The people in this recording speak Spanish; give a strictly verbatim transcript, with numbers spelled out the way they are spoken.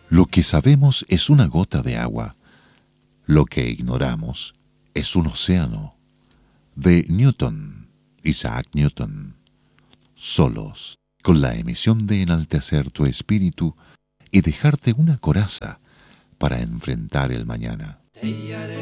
Lo que sabemos es una gota de agua. Lo que ignoramos es un océano. De Newton, Isaac Newton. Solos, con la emisión de enaltecer tu espíritu y dejarte una coraza para enfrentar el mañana.